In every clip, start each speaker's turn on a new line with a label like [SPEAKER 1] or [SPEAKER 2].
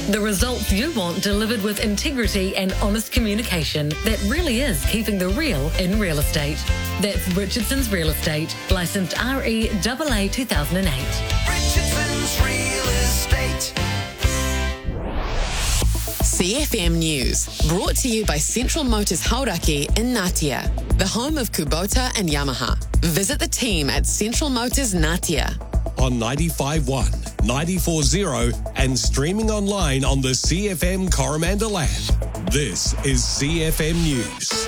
[SPEAKER 1] The results you want delivered with integrity and honest communication that really is keeping the real in real estate. That's Richardson's Real Estate, licensed REAA 2008.
[SPEAKER 2] Richardson's Real Estate.
[SPEAKER 3] CFM News, brought to you by Central Motors Hauraki in Ngatea, the home of Kubota and Yamaha. Visit the team at Central Motors Ngatea.
[SPEAKER 4] On 95.1, 94.0 and streaming online on the CFM Coromandel app. This is CFM News.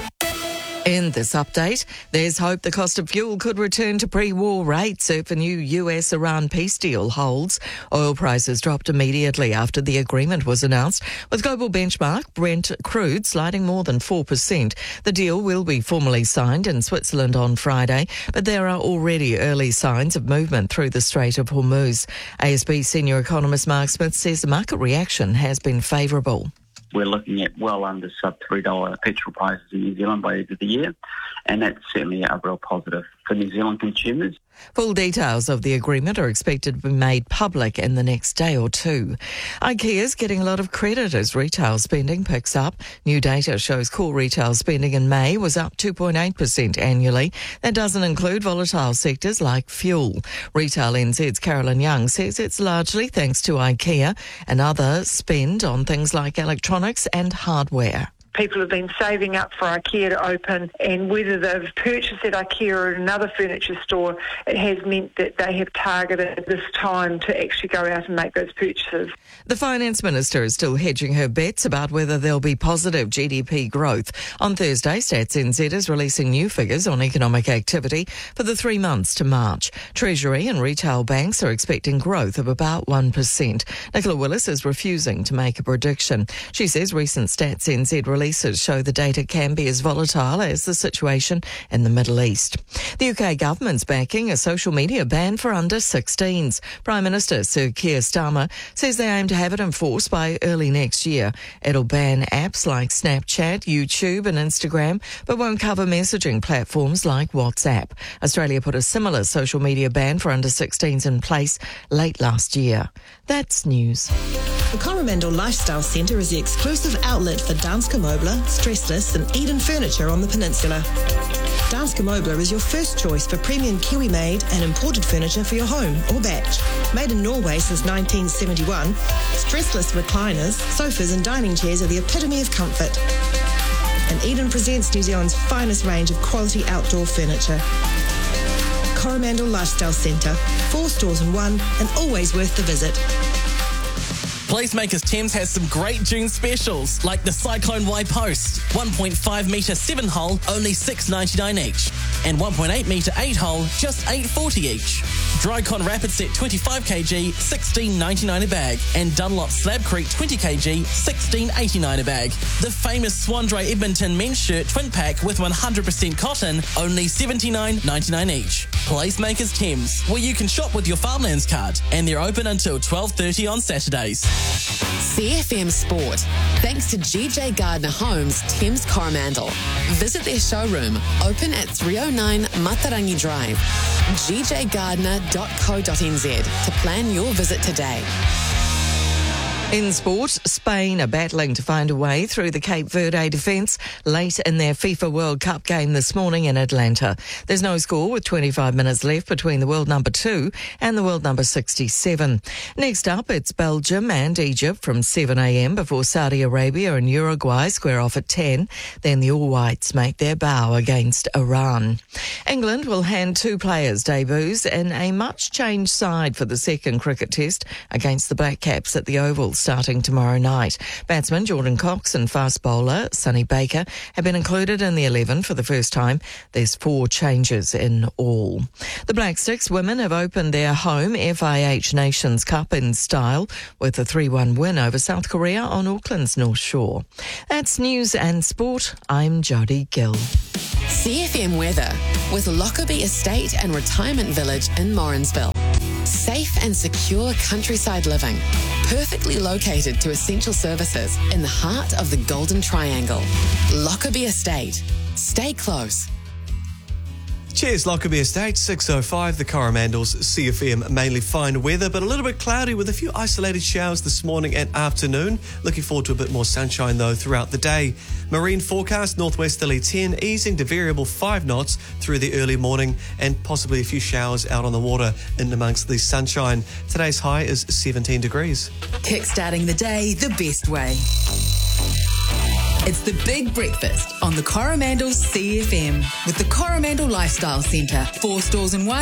[SPEAKER 5] In this update, there's hope the cost of fuel could return to pre-war rates if a new US-Iran peace deal holds. Oil prices dropped immediately after the agreement was announced, with global benchmark Brent crude sliding more than 4%. The deal will be formally signed in Switzerland on Friday, but there are already early signs of movement through the Strait of Hormuz. ASB senior economist Mark Smith says the market reaction has been favourable.
[SPEAKER 6] We're looking at well under sub-$3 petrol prices in New Zealand by the end of the year, and that's certainly a real positive for New Zealand consumers.
[SPEAKER 5] Full details of the agreement are expected to be made public in the next day or two. IKEA's getting a lot of credit as retail spending picks up. New data shows core retail spending in May was up 2.8% annually. That doesn't include volatile sectors like fuel. Retail NZ's Carolyn Young says it's largely thanks to IKEA and other spend on things like electronics and hardware.
[SPEAKER 7] People have been saving up for IKEA to open, and whether they've purchased at IKEA or at another furniture store, it has meant that they have targeted this time to actually go out and make those purchases.
[SPEAKER 5] The Finance Minister is still hedging her bets about whether there'll be positive GDP growth. On Thursday, Stats NZ is releasing new figures on economic activity for the 3 months to March. Treasury and retail banks are expecting growth of about 1%. Nicola Willis is refusing to make a prediction. She says recent Stats NZ releases show the data can be as volatile as the situation in the Middle East. The UK government's backing a social media ban for under 16s. Prime Minister Sir Keir Starmer says they aim to have it enforced by early next year. It'll ban apps like Snapchat, YouTube and Instagram, but won't cover messaging platforms like WhatsApp. Australia put a similar social media ban for under 16s in place late last year. That's news.
[SPEAKER 8] The Coromandel Lifestyle Centre is the exclusive outlet for Danske Møbler, Stressless and Eden Furniture on the peninsula. Danske Møbler is your first choice for premium Kiwi-made and imported furniture for your home or batch. Made in Norway since 1971, stressless recliners, sofas and dining chairs are the epitome of comfort. And Eden presents New Zealand's finest range of quality outdoor furniture. Coromandel Lifestyle Centre, 4 stores in one and always worth the visit.
[SPEAKER 9] Placemakers Thames has some great June specials, like the Cyclone Y Post, 1.5 metre 7-hole, only $6.99 each, and 1.8 metre 8-hole, just $8.40 each. Drycon Rapid Set 25kg, $16.99 a bag, and Dunlop Slab Creek 20kg, $16.89 a bag. The famous Swandray Edmonton men's shirt twin pack with 100% cotton, only $79.99 each. Placemakers Thames, where you can shop with your Farmlands card, and they're open until 12:30 on Saturdays.
[SPEAKER 3] CFM Sport, thanks to GJ Gardner Homes, Thames Coromandel. Visit their showroom, open at 309 Matarangi Drive, gjgardner.co.nz to plan your visit today.
[SPEAKER 5] In sport, Spain are battling to find a way through the Cape Verde defence late in their FIFA World Cup game this morning in Atlanta. There's no score with 25 minutes left between the world number 2 and the world number 67. Next up, it's Belgium and Egypt from 7 a.m. before Saudi Arabia and Uruguay square off at 10. Then the All Whites make their bow against Iran. England will hand 2 players debuts in a much-changed side for the second cricket test against the Black Caps at the Oval, starting tomorrow night. Batsman Jordan Cox and fast bowler Sonny Baker have been included in the 11 for the first time. There's 4 changes in all. The Black Sticks women have opened their home FIH Nations Cup in style with a 3-1 win over South Korea on Auckland's North Shore. That's news and sport. I'm Jodie Gill.
[SPEAKER 3] CFM weather with Lockerbie Estate and Retirement Village in Morrinsville. Safe and secure countryside living, perfectly located to essential services in the heart of the Golden Triangle. Lockerbie Estate. Stay close.
[SPEAKER 10] Cheers, Lockerbie Estate, 6:05, the Coromandels CFM. Mainly fine weather, but a little bit cloudy with a few isolated showers this morning and afternoon. Looking forward to a bit more sunshine, though, throughout the day. Marine forecast, northwesterly 10, easing to variable 5 knots through the early morning, and possibly a few showers out on the water in amongst the sunshine. Today's high is 17 degrees.
[SPEAKER 11] Kickstarting the day the best way. It's the Big Breakfast on the Coromandel CFM with the Coromandel Lifestyle Centre. 4 stores in one.